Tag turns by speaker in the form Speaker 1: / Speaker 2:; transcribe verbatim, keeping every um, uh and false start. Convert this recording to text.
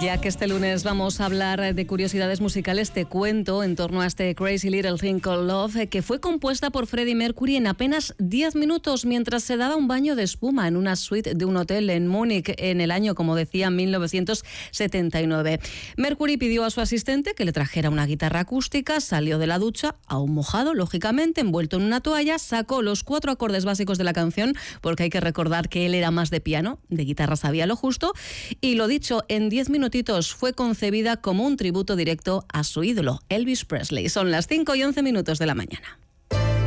Speaker 1: Ya que este lunes vamos a hablar de curiosidades musicales, te cuento en torno a este Crazy Little Thing Called Love, que fue compuesta por Freddie Mercury en apenas diez minutos mientras se daba un baño de espuma en una suite de un hotel en Múnich en el año, como decía, mil novecientos setenta y nueve. Mercury pidió a su asistente que le trajera una guitarra acústica, salió de la ducha, aún mojado, lógicamente, envuelto en una toalla, sacó los cuatro acordes básicos de la canción, porque hay que recordar que él era más de piano, de guitarra sabía lo justo, y lo dicho, en diez minutitos fue concebida como un tributo directo a su ídolo, Elvis Presley. Son las cinco y once minutos de la mañana.